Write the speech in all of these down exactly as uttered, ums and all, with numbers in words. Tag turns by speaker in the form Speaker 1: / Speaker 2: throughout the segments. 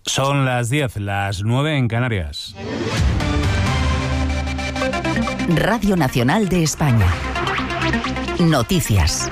Speaker 1: Son las diez, las nueve en Canarias.
Speaker 2: Radio Nacional de España. Noticias.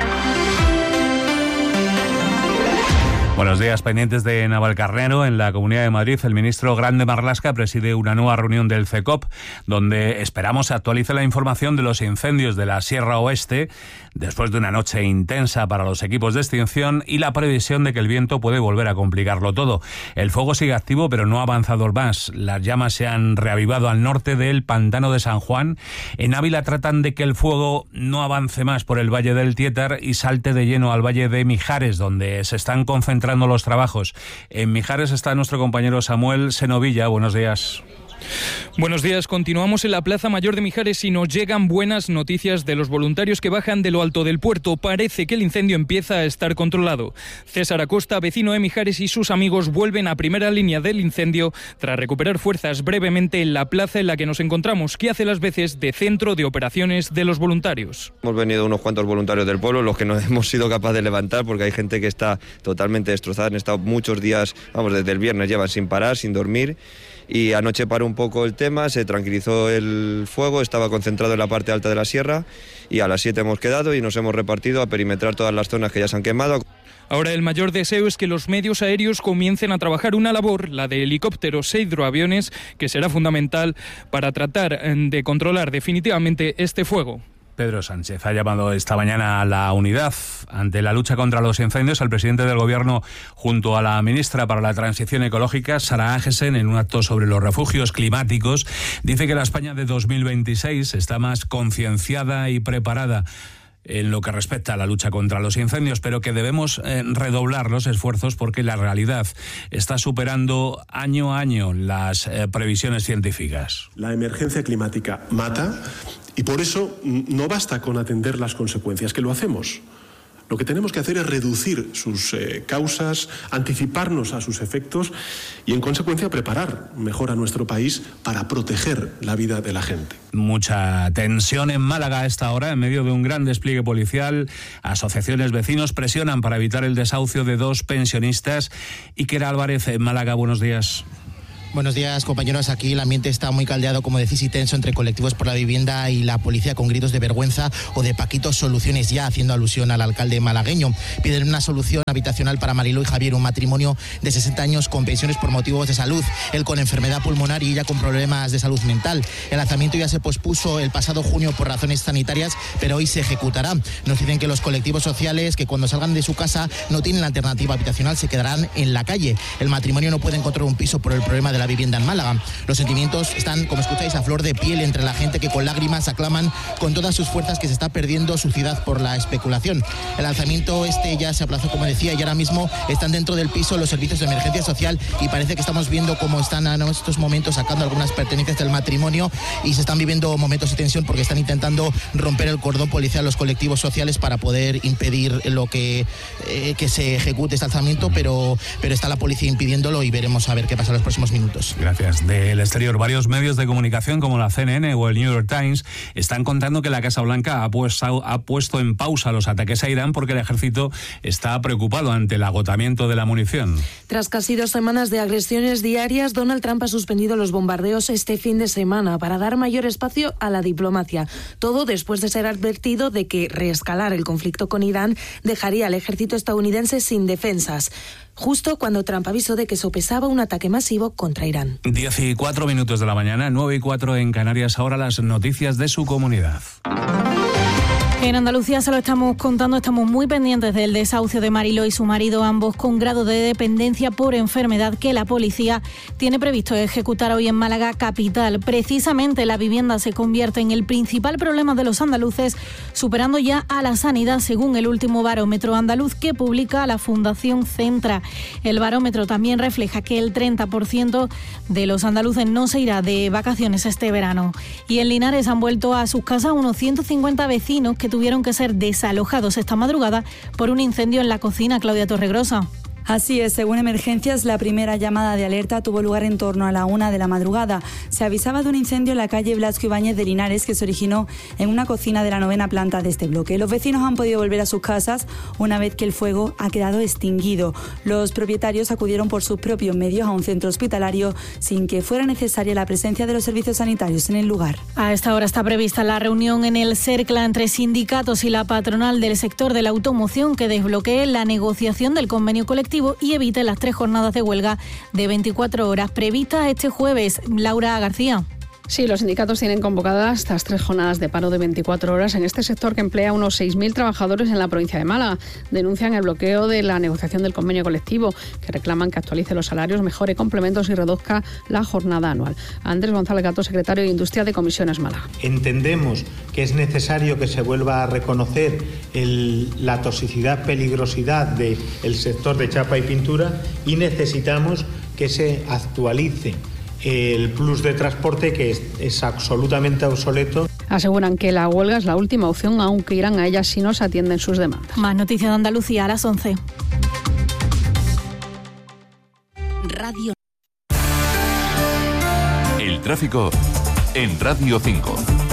Speaker 1: Buenos días. Pendientes de Navalcarnero, en la Comunidad de Madrid, el ministro Grande Marlaska preside una nueva reunión del CECOP, donde esperamos se actualice la información de los incendios de la Sierra Oeste, después de una noche intensa para los equipos de extinción y la previsión de que el viento puede volver a complicarlo todo. El fuego sigue activo, pero no ha avanzado más. Las llamas se han reavivado al norte del pantano de San Juan. En Ávila tratan de que el fuego no avance más por el Valle del Tietar y salte de lleno al Valle de Mijares, donde se están concentrando los trabajos. En Mijares está nuestro compañero Samuel Senovilla. Buenos días.
Speaker 3: Buenos días. Continuamos en la Plaza Mayor de Mijares y nos llegan buenas noticias de los voluntarios que bajan de lo alto del puerto. Parece que el incendio empieza a estar controlado. César Acosta, vecino de Mijares, y sus amigos vuelven a primera línea del incendio tras recuperar fuerzas brevemente en la plaza en la que nos encontramos, que hace las veces de centro de operaciones de los voluntarios.
Speaker 4: Hemos venido unos cuantos voluntarios del pueblo, los que no hemos sido capaces de levantar, porque hay gente que está totalmente destrozada. Han estado muchos días, vamos, desde el viernes llevan sin parar, sin dormir. Y anoche paró un poco el tema, se tranquilizó el fuego, estaba concentrado en la parte alta de la sierra y a las siete hemos quedado y nos hemos repartido a perimetrar todas las zonas que ya se han quemado.
Speaker 3: Ahora el mayor deseo es que los medios aéreos comiencen a trabajar una labor, la de helicópteros e hidroaviones, que será fundamental para tratar de controlar definitivamente este fuego.
Speaker 1: Pedro Sánchez ha llamado esta mañana a la unidad ante la lucha contra los incendios. El presidente del Gobierno, junto a la ministra para la Transición Ecológica, Sara Agesen, en un acto sobre los refugios climáticos, dice que la España de dos mil veintiséis está más concienciada y preparada en lo que respecta a la lucha contra los incendios, pero que debemos eh, redoblar los esfuerzos porque la realidad está superando año a año las eh, previsiones científicas.
Speaker 5: La emergencia climática mata y por eso no basta con atender las consecuencias, que lo hacemos. Lo que tenemos que hacer es reducir sus eh, causas, anticiparnos a sus efectos y, en consecuencia, preparar mejor a nuestro país para proteger la vida de la gente.
Speaker 1: Mucha tensión en Málaga a esta hora, en medio de un gran despliegue policial. Asociaciones, vecinos presionan para evitar el desahucio de dos pensionistas. Iker Álvarez, en Málaga, buenos días.
Speaker 6: Buenos días, compañeros. Aquí el ambiente está muy caldeado, como decís, y tenso entre colectivos por la vivienda y la policía, con gritos de vergüenza o de Paquito, soluciones ya, haciendo alusión al alcalde malagueño. Piden una solución habitacional para Mariló y Javier, un matrimonio de sesenta años con pensiones por motivos de salud, él con enfermedad pulmonar y ella con problemas de salud mental. El lanzamiento ya se pospuso el pasado junio por razones sanitarias, pero hoy se ejecutará. Nos dicen que los colectivos sociales, que cuando salgan de su casa no tienen alternativa habitacional, se quedarán en la calle. El matrimonio no puede encontrar un piso por el problema de la vivienda en Málaga. Los sentimientos están, como escucháis, a flor de piel entre la gente que con lágrimas aclaman con todas sus fuerzas que se está perdiendo su ciudad por la especulación. El lanzamiento este ya se aplazó, como decía, y ahora mismo están dentro del piso los servicios de emergencia social y parece que estamos viendo cómo están en estos momentos sacando algunas pertenencias del matrimonio y se están viviendo momentos de tensión porque están intentando romper el cordón policial los colectivos sociales para poder impedir lo que, eh, que se ejecute este lanzamiento, pero, pero está la policía impidiéndolo y veremos a ver qué pasa en los próximos minutos.
Speaker 1: Gracias. Del exterior, varios medios de comunicación como la C N N o el New York Times están contando que la Casa Blanca ha puesto, ha puesto en pausa los ataques a Irán porque el ejército está preocupado ante el agotamiento de la munición.
Speaker 7: Tras casi dos semanas de agresiones diarias, Donald Trump ha suspendido los bombardeos este fin de semana para dar mayor espacio a la diplomacia. Todo después de ser advertido de que reescalar el conflicto con Irán dejaría al ejército estadounidense sin defensas, justo cuando Trump avisó de que sopesaba un ataque masivo contra Irán.
Speaker 1: diez y cuatro minutos de la mañana, nueve y cuatro en Canarias, ahora las noticias de su comunidad.
Speaker 8: En Andalucía se lo estamos contando, estamos muy pendientes del desahucio de Mariló y su marido, ambos con grado de dependencia por enfermedad que la policía tiene previsto ejecutar hoy en Málaga capital. Precisamente la vivienda se convierte en el principal problema de los andaluces, superando ya a la sanidad según el último barómetro andaluz que publica la Fundación Centra. El barómetro también refleja que el treinta por ciento de los andaluces no se irá de vacaciones este verano. Y en Linares han vuelto a sus casas unos ciento cincuenta vecinos que tuvieron que ser desalojados esta madrugada por un incendio en la cocina. Claudia Torregrosa.
Speaker 9: Así es, según Emergencias, la primera llamada de alerta tuvo lugar en torno a la una de la madrugada. Se avisaba de un incendio en la calle Blasco Ibáñez de Linares que se originó en una cocina de la novena planta de este bloque. Los vecinos han podido volver a sus casas una vez que el fuego ha quedado extinguido. Los propietarios acudieron por sus propios medios a un centro hospitalario sin que fuera necesaria la presencia de los servicios sanitarios en el lugar.
Speaker 8: A esta hora está prevista la reunión en el CERCLA entre sindicatos y la patronal del sector de la automoción que desbloquee la negociación del convenio colectivo y evite las tres jornadas de huelga de veinticuatro horas previstas este jueves. Laura García.
Speaker 10: Sí, los sindicatos tienen convocadas estas tres jornadas de paro de veinticuatro horas en este sector que emplea a unos seis mil trabajadores en la provincia de Málaga. Denuncian el bloqueo de la negociación del convenio colectivo, que reclaman que actualice los salarios, mejore complementos y reduzca la jornada anual. Andrés González Gato, secretario de Industria de Comisiones Málaga.
Speaker 11: Entendemos que es necesario que se vuelva a reconocer el, la toxicidad, peligrosidad del sector de chapa y pintura y necesitamos que se actualice el plus de transporte, que es, es absolutamente obsoleto.
Speaker 10: Aseguran que la huelga es la última opción, aunque irán a ella si no se atienden sus demandas.
Speaker 8: Más noticias de Andalucía a las once.
Speaker 2: Radio.
Speaker 12: El tráfico en Radio cinco.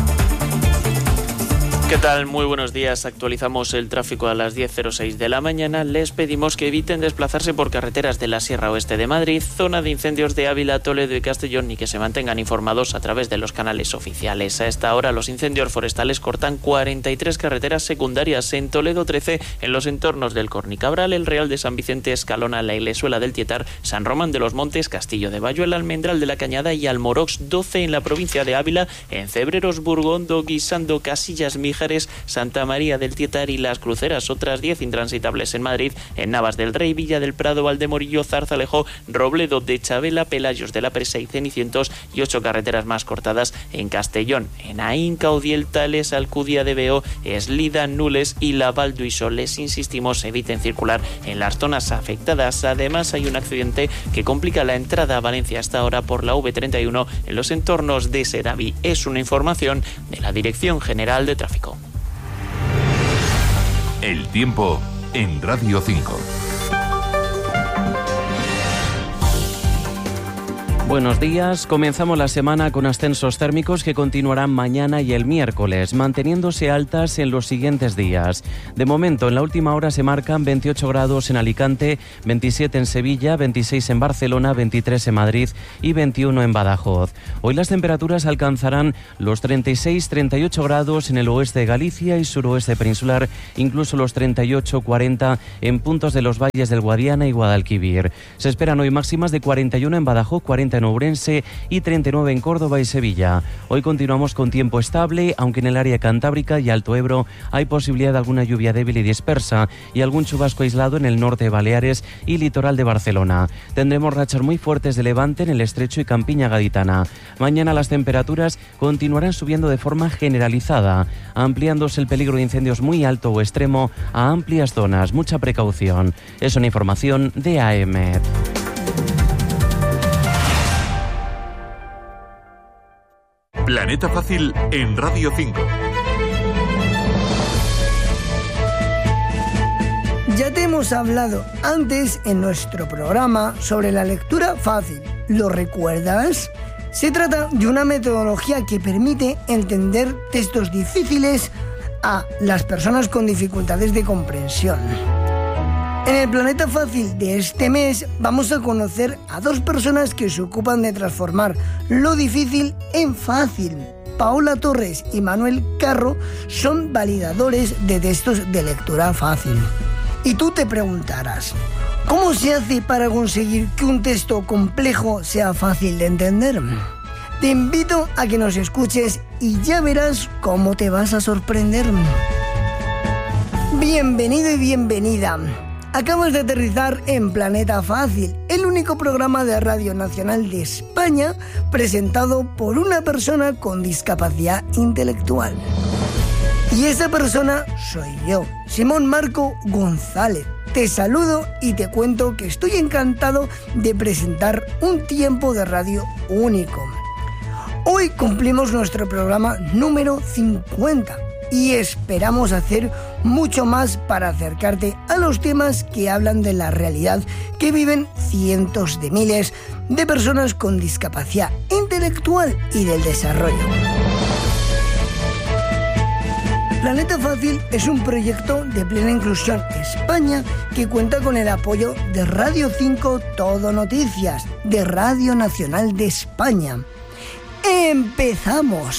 Speaker 13: ¿Qué tal? Muy buenos días. Actualizamos el tráfico a las diez cero seis de la mañana. Les pedimos que eviten desplazarse por carreteras de la Sierra Oeste de Madrid, zona de incendios de Ávila, Toledo y Castellón, y que se mantengan informados a través de los canales oficiales. A esta hora los incendios forestales cortan cuarenta y tres carreteras secundarias. En Toledo trece, en los entornos del Cornicabral, el Real de San Vicente, Escalona, la Ilesuela del Tietar, San Román de los Montes, Castillo de Bayuela, Almendral de la Cañada y Almorox. doce en la provincia de Ávila, en Cebreros, Burgondo, Guisando, Casillas, Mijares, Santa María del Tietar y Las Cruceras. Otras diez intransitables en Madrid, en Navas del Rey, Villa del Prado, Valdemorillo, Zarzalejo, Robledo de Chabela, Pelayos de la Presa y Cenicientos, y ocho carreteras más cortadas en Castellón, en Aín, Caudiel, Tales, Alcudia de Veo, Eslida, Nules y Lavalduiso. Les insistimos, eviten circular en las zonas afectadas. Además, hay un accidente que complica la entrada a Valencia hasta ahora por la V treinta y uno en los entornos de Seraví. Es una información de la Dirección General de Tráfico.
Speaker 12: El tiempo en Radio cinco.
Speaker 14: Buenos días. Comenzamos la semana con ascensos térmicos que continuarán mañana y el miércoles, manteniéndose altas en los siguientes días. De momento, en la última hora se marcan veintiocho grados en Alicante, veintisiete en Sevilla, veintiséis en Barcelona, veintitrés en Madrid y veintiuno en Badajoz. Hoy las temperaturas alcanzarán los treinta y seis a treinta y ocho grados en el oeste de Galicia y suroeste peninsular, incluso los treinta y ocho a cuarenta en puntos de los valles del Guadiana y Guadalquivir. Se esperan hoy máximas de cuarenta y uno en Badajoz, cuarenta en Ourense y treinta y nueve en Córdoba y Sevilla. Hoy continuamos con tiempo estable, aunque en el área cantábrica y Alto Ebro hay posibilidad de alguna lluvia débil y dispersa y algún chubasco aislado en el norte de Baleares y litoral de Barcelona. Tendremos rachas muy fuertes de levante en el Estrecho y Campiña Gaditana. Mañana las temperaturas continuarán subiendo de forma generalizada, ampliándose el peligro de incendios muy alto o extremo a amplias zonas. Mucha precaución. Es una información de A E M E D.
Speaker 12: Planeta Fácil en Radio cinco.
Speaker 15: Ya te hemos hablado antes en nuestro programa sobre la lectura fácil. ¿Lo recuerdas? Se trata de una metodología que permite entender textos difíciles a las personas con dificultades de comprensión. En el Planeta Fácil de este mes vamos a conocer a dos personas que se ocupan de transformar lo difícil en fácil. Paola Torres y Manuel Carro son validadores de textos de lectura fácil. Y tú te preguntarás, ¿cómo se hace para conseguir que un texto complejo sea fácil de entender? Te invito a que nos escuches y ya verás cómo te vas a sorprender. Bienvenido y bienvenida. Acabas de aterrizar en Planeta Fácil, el único programa de Radio Nacional de España presentado por una persona con discapacidad intelectual. Y esa persona soy yo, Simón Marco González. Te saludo y te cuento que estoy encantado de presentar un tiempo de radio único. Hoy cumplimos nuestro programa número cincuenta y esperamos hacer mucho más para acercarte a los temas que hablan de la realidad que viven cientos de miles de personas con discapacidad intelectual y del desarrollo. Planeta Fácil es un proyecto de Plena Inclusión España que cuenta con el apoyo de Radio cinco Todo Noticias, de Radio Nacional de España. ¡Empezamos!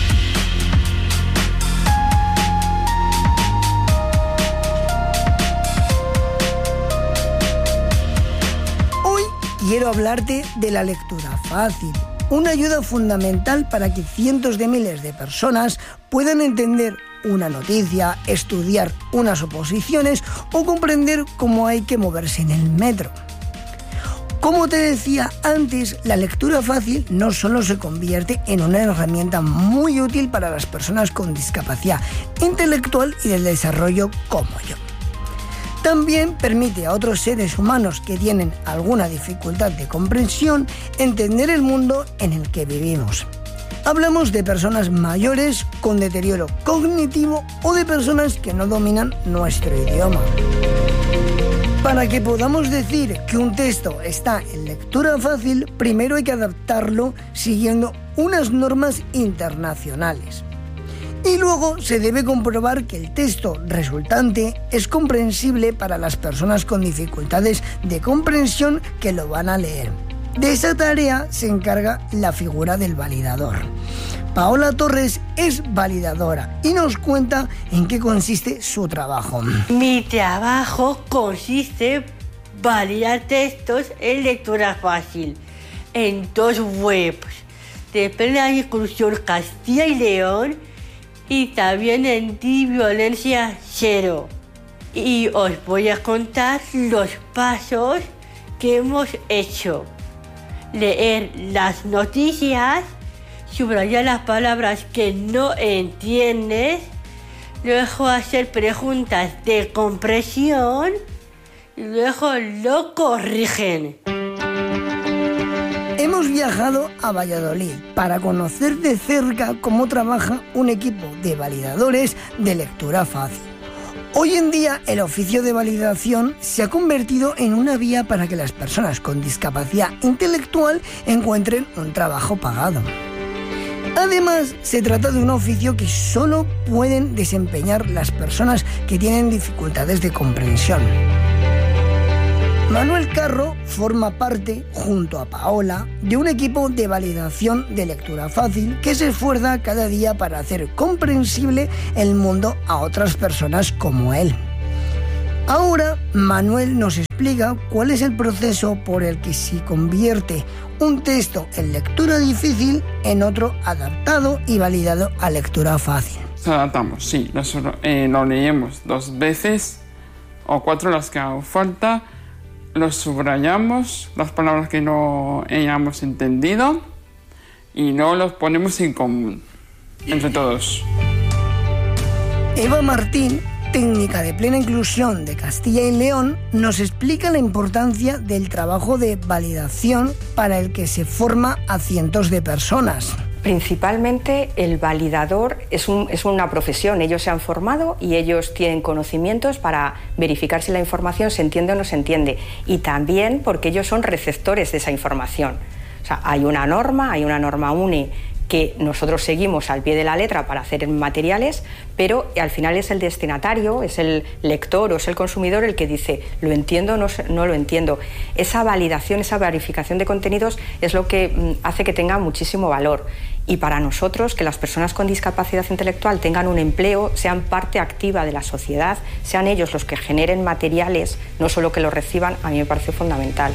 Speaker 15: Hoy quiero hablarte de la lectura fácil, una ayuda fundamental para que cientos de miles de personas puedan entender una noticia, estudiar unas oposiciones o comprender cómo hay que moverse en el metro. Como te decía antes, la lectura fácil no solo se convierte en una herramienta muy útil para las personas con discapacidad intelectual y del desarrollo como yo. También permite a otros seres humanos que tienen alguna dificultad de comprensión entender el mundo en el que vivimos. Hablamos de personas mayores con deterioro cognitivo o de personas que no dominan nuestro idioma. Para que podamos decir que un texto está en lectura fácil, primero hay que adaptarlo siguiendo unas normas internacionales. Y luego se debe comprobar que el texto resultante es comprensible para las personas con dificultades de comprensión que lo van a leer. De esa tarea se encarga la figura del validador. Paola Torres es validadora y nos cuenta en qué consiste su trabajo.
Speaker 16: Mi trabajo consiste en validar textos en lectura fácil en dos webs, de Plena Inclusión Castilla y León y también en Di Violencia Cero. Y os voy a contar los pasos que hemos hecho. Leer las noticias, subrayar las palabras que no entiendes, luego hacer preguntas de comprensión y luego lo corrigen.
Speaker 15: Hemos viajado a Valladolid para conocer de cerca cómo trabaja un equipo de validadores de lectura fácil. Hoy en día el oficio de validación se ha convertido en una vía para que las personas con discapacidad intelectual encuentren un trabajo pagado. Además, se trata de un oficio que solo pueden desempeñar las personas que tienen dificultades de comprensión. Manuel Carro forma parte, junto a Paola, de un equipo de validación de lectura fácil que se esfuerza cada día para hacer comprensible el mundo a otras personas como él. Ahora, Manuel nos explica cuál es el proceso por el que se convierte un texto en lectura difícil en otro adaptado y validado a lectura fácil.
Speaker 17: Lo adaptamos, sí, lo, eh, lo leemos dos veces o cuatro las que hagan falta. Los subrayamos, las palabras que no hayamos entendido, y luego los ponemos en común, entre todos.
Speaker 15: Eva Martín, técnica de Plena Inclusión de Castilla y León, nos explica la importancia del trabajo de validación para el que se forma a cientos de personas.
Speaker 18: Principalmente el validador es, un, es una profesión, ellos se han formado y ellos tienen conocimientos para verificar si la información se entiende o no se entiende, y también porque ellos son receptores de esa información. O sea, hay una norma, hay una norma UNE que nosotros seguimos al pie de la letra para hacer materiales, pero al final es el destinatario, es el lector o es el consumidor el que dice lo entiendo o no, no lo entiendo. Esa validación, esa verificación de contenidos es lo que hace que tenga muchísimo valor. Y para nosotros, que las personas con discapacidad intelectual tengan un empleo, sean parte activa de la sociedad, sean ellos los que generen materiales, no solo que los reciban, a mí me parece fundamental.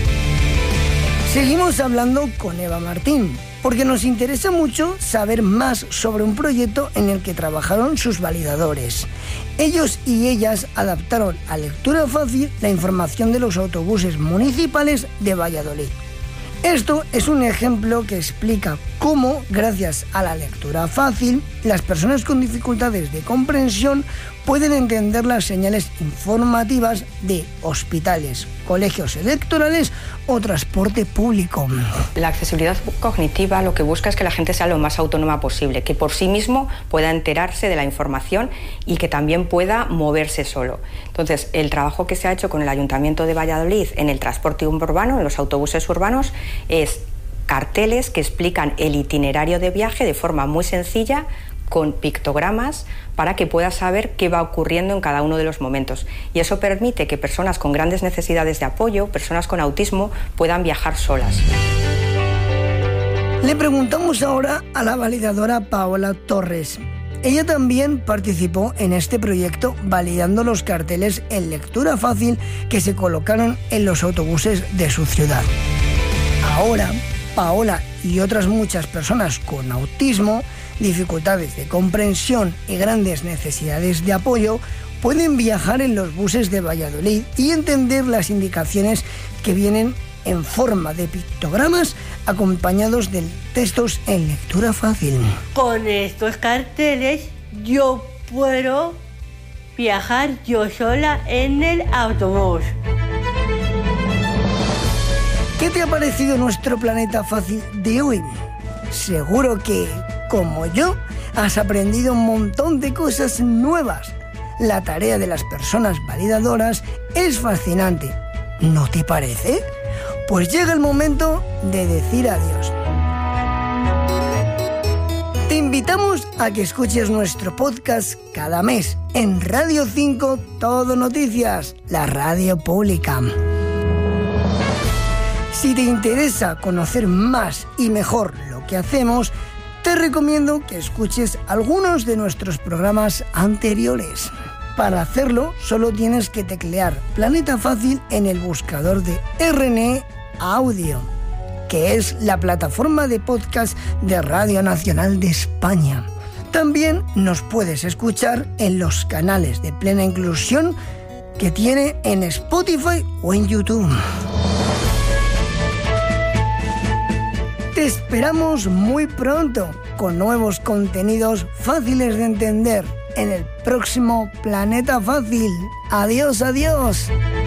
Speaker 15: Seguimos hablando con Eva Martín, porque nos interesa mucho saber más sobre un proyecto en el que trabajaron sus validadores. Ellos y ellas adaptaron a lectura fácil la información de los autobuses municipales de Valladolid. Esto es un ejemplo que explica cómo, gracias a la lectura fácil, las personas con dificultades de comprensión pueden entender las señales informativas de hospitales, colegios electorales o transporte público.
Speaker 18: La accesibilidad cognitiva lo que busca es que la gente sea lo más autónoma posible, que por sí mismo pueda enterarse de la información y que también pueda moverse solo. Entonces, el trabajo que se ha hecho con el Ayuntamiento de Valladolid en el transporte urbano, en los autobuses urbanos, es carteles que explican el itinerario de viaje de forma muy sencilla, con pictogramas, para que puedas saber qué va ocurriendo en cada uno de los momentos. Y eso permite que personas con grandes necesidades de apoyo, personas con autismo, puedan viajar solas.
Speaker 15: Le preguntamos ahora a la validadora Paola Torres. Ella también participó en este proyecto validando los carteles en lectura fácil que se colocaron en los autobuses de su ciudad. Ahora, Paola y otras muchas personas con autismo, dificultades de comprensión y grandes necesidades de apoyo pueden viajar en los buses de Valladolid y entender las indicaciones que vienen en forma de pictogramas acompañados de textos en lectura fácil.
Speaker 16: Con estos carteles yo puedo viajar yo sola en el autobús.
Speaker 15: ¿Qué te ha parecido nuestro Planeta Fácil de hoy? Seguro que, como yo, has aprendido un montón de cosas nuevas. La tarea de las personas validadoras es fascinante, ¿no te parece? Pues llega el momento de decir adiós. Te invitamos a que escuches nuestro podcast cada mes en Radio cinco Todo Noticias, la radio pública. Si te interesa conocer más y mejor lo que hacemos, te recomiendo que escuches algunos de nuestros programas anteriores. Para hacerlo, solo tienes que teclear Planeta Fácil en el buscador de R N E Audio, que es la plataforma de podcast de Radio Nacional de España. También nos puedes escuchar en los canales de Plena Inclusión que tiene en Spotify o en YouTube. Te esperamos muy pronto con nuevos contenidos fáciles de entender en el próximo Planeta Fácil. Adiós, adiós.